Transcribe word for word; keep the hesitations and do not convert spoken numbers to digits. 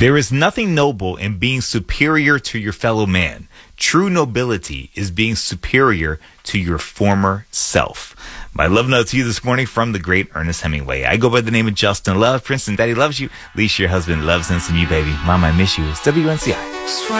There is nothing noble in being superior to your fellow man. True nobility is being superior to your former self. My love note to you this morning from the great Ernest Hemingway. I go by the name of Justin Love. Princeton Daddy loves you. Leash, your husband loves and you, baby. Mom, I miss you. It's W N C I.